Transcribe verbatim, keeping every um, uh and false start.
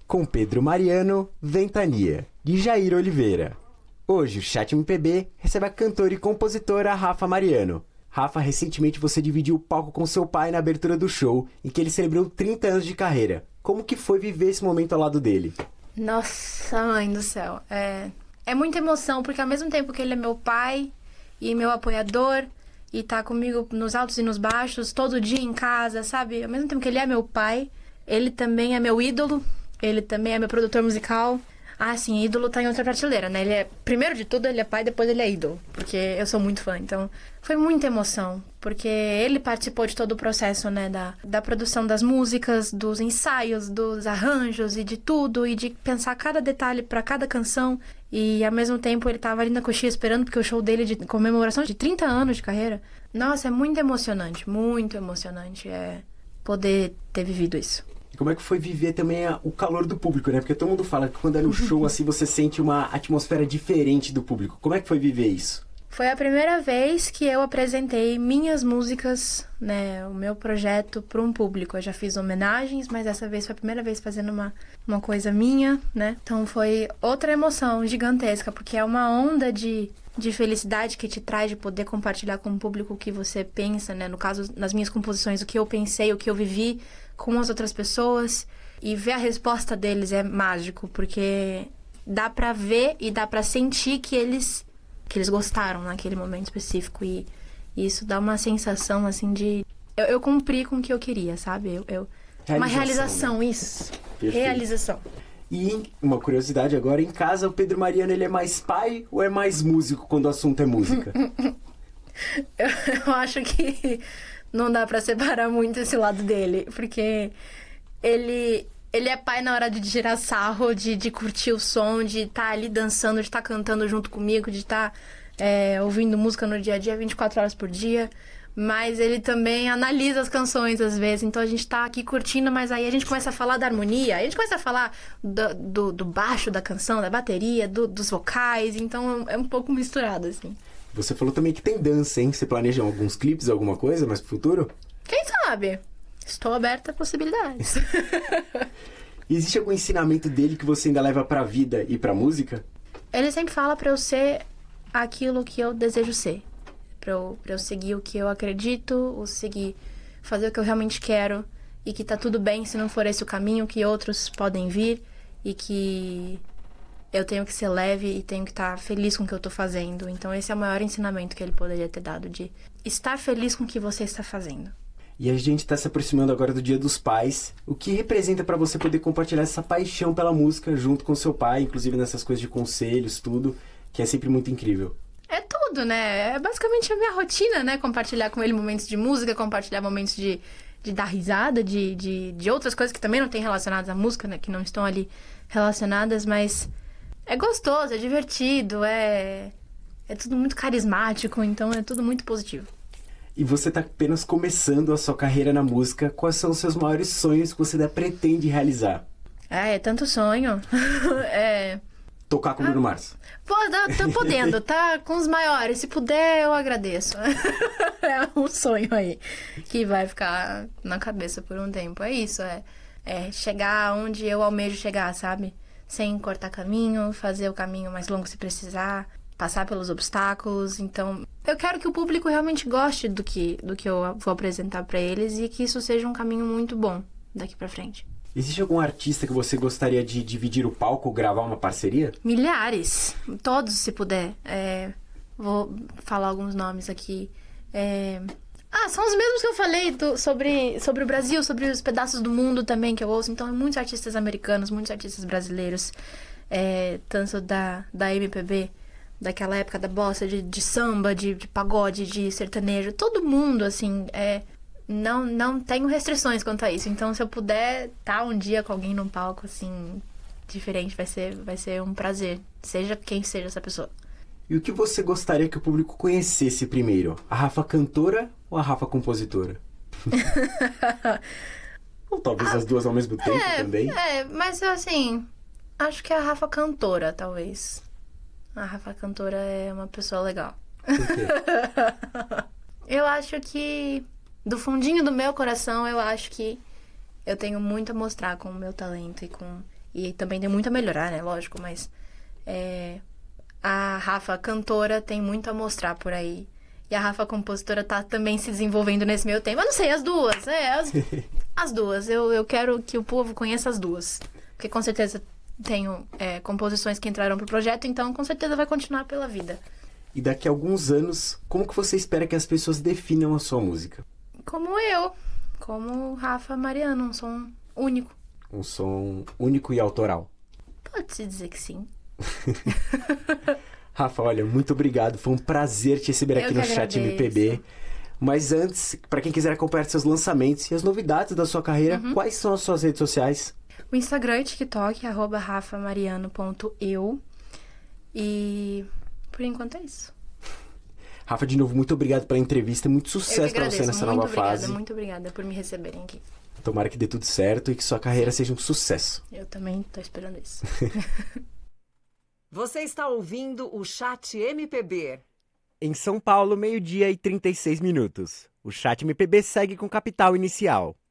com Pedro Mariano, Ventania, de Jair Oliveira. Hoje o Chat M P B recebe a cantora e compositora Rafa Mariano. Rafa, recentemente você dividiu o palco com seu pai na abertura do show, em que ele celebrou trinta anos de carreira. Como que foi viver esse momento ao lado dele? Nossa, mãe do céu. É, é muita emoção, porque ao mesmo tempo que ele é meu pai e meu apoiador, e tá comigo nos altos e nos baixos, todo dia em casa, sabe? Ao mesmo tempo que ele é meu pai, ele também é meu ídolo, ele também é meu produtor musical. Ah, sim, ídolo tá em outra prateleira, né? Ele é, primeiro de tudo, ele é pai, depois ele é ídolo, porque eu sou muito fã. Então, foi muita emoção, porque ele participou de todo o processo, né? Da, da produção das músicas, dos ensaios, dos arranjos e de tudo, e de pensar cada detalhe pra cada canção. E, ao mesmo tempo, ele tava ali na coxinha esperando, porque o show dele de comemoração de trinta anos de carreira. Nossa, é muito emocionante, muito emocionante é poder ter vivido isso. E como é que foi viver também a, o calor do público, né? Porque todo mundo fala que quando é no show, assim, você sente uma atmosfera diferente do público. Como é que foi viver isso? Foi a primeira vez que eu apresentei minhas músicas, né, o meu projeto para um público. Eu já fiz homenagens, mas dessa vez foi a primeira vez fazendo uma, uma coisa minha, né? Então foi outra emoção gigantesca, porque é uma onda de, de felicidade que te traz de poder compartilhar com o público o que você pensa, né? No caso, nas minhas composições, o que eu pensei, o que eu vivi com as outras pessoas. E ver a resposta deles é mágico, porque dá pra ver e dá pra sentir que eles... que eles gostaram naquele momento específico, e, e isso dá uma sensação, assim, de... Eu, eu cumpri com o que eu queria, sabe? Eu, eu... Realização, uma realização, né? Isso. Perfeito. Realização. E uma curiosidade agora, em casa, o Pedro Mariano, ele é mais pai ou é mais músico quando o assunto é música? eu, eu acho que não dá pra separar muito esse lado dele, porque ele... Ele é pai na hora de tirar sarro, de, de curtir o som, de estar tá ali dançando, de estar tá cantando junto comigo, de estar tá, é, ouvindo música no dia a dia, vinte e quatro horas por dia. Mas ele também analisa as canções às vezes. Então a gente tá aqui curtindo, mas aí a gente começa a falar da harmonia, aí a gente começa a falar do, do, do baixo da canção, da bateria, do, dos vocais. Então é um pouco misturado, assim. Você falou também que tem dança, hein? Você planeja alguns clipes, alguma coisa mais pro futuro? Quem sabe? Estou aberta a possibilidades. Existe algum ensinamento dele que você ainda leva pra vida e pra música? Ele sempre fala pra eu ser aquilo que eu desejo ser. Pra eu, pra eu seguir o que eu acredito, ou seguir, fazer o que eu realmente quero. E que tá tudo bem se não for esse o caminho, que outros podem vir. E que eu tenho que ser leve e tenho que estar feliz com o que eu tô fazendo. Então esse é o maior ensinamento que ele poderia ter dado, de estar feliz com o que você está fazendo. E a gente está se aproximando agora do Dia dos Pais. O que representa para você poder compartilhar essa paixão pela música junto com seu pai, inclusive nessas coisas de conselhos, tudo, que é sempre muito incrível? É tudo, né? É basicamente a minha rotina, né? Compartilhar com ele momentos de música, compartilhar momentos de, de dar risada, de, de, de outras coisas que também não tem relacionadas à música, né? Que não estão ali relacionadas, mas é gostoso, é divertido, é, é tudo muito carismático, então é tudo muito positivo. E você está apenas começando a sua carreira na música. Quais são os seus maiores sonhos que você ainda pretende realizar? É, é tanto sonho. é... Tocar com o Bruno Mars. Pô, tô podendo, tá? Com os maiores. Se puder, eu agradeço. É um sonho aí que vai ficar na cabeça por um tempo. É isso, é, é chegar onde eu almejo chegar, sabe? Sem cortar caminho, fazer o caminho mais longo se precisar, passar pelos obstáculos. Então, eu quero que o público realmente goste do que, do que eu vou apresentar pra eles e que isso seja um caminho muito bom daqui pra frente. Existe algum artista que você gostaria de dividir o palco ou gravar uma parceria? Milhares. Todos, se puder. É, vou falar alguns nomes aqui. É... Ah, são os mesmos que eu falei do, sobre, sobre o Brasil, sobre os pedaços do mundo também que eu ouço. Então, muitos artistas americanos, muitos artistas brasileiros, é, tanto da, da M P B, daquela época da bossa, de, de samba, de, de pagode, de sertanejo. Todo mundo, assim, é, não, não tenho restrições quanto a isso. Então, se eu puder estar um dia com alguém num palco, assim, diferente, vai ser, vai ser um prazer. Seja quem seja essa pessoa. E o que você gostaria que o público conhecesse primeiro? A Rafa cantora ou a Rafa compositora? Ou talvez ah, as duas ao mesmo tempo é, também? É, mas assim, acho que a Rafa cantora, talvez. A Rafa cantora é uma pessoa legal. Por quê? Eu acho que, do fundinho do meu coração, eu acho que eu tenho muito a mostrar com o meu talento e com, E também tem muito a melhorar, né? Lógico, mas é, a Rafa cantora tem muito a mostrar por aí. E a Rafa compositora tá também se desenvolvendo nesse meio tempo. Eu não sei, as duas. É, as, as duas. Eu, eu quero que o povo conheça as duas. Porque com certeza tenho é, composições que entraram pro projeto, então com certeza vai continuar pela vida. E daqui a alguns anos, como que você espera que as pessoas definam a sua música? Como eu. Como Rafa Mariano, um som único. Um som único e autoral. Pode-se dizer que sim. Rafa, olha, muito obrigado. Foi um prazer te receber Eu aqui no que Chat agradeço. M P B. Mas antes, para quem quiser acompanhar seus lançamentos e as novidades da sua carreira, Uhum. quais são as suas redes sociais? O Instagram e TikTok, arroba rafamariano ponto eu. E por enquanto é isso. Rafa, de novo, muito obrigado pela entrevista. Muito Eu que sucesso para você agradeço. nessa Muito nova obrigada, fase. muito obrigada por me receberem aqui. Tomara que dê tudo certo e que sua carreira seja um sucesso. Eu também tô esperando isso. Você está ouvindo o Chat M P B. Em São Paulo, meio-dia e trinta e seis minutos. O Chat M P B segue com Capital Inicial.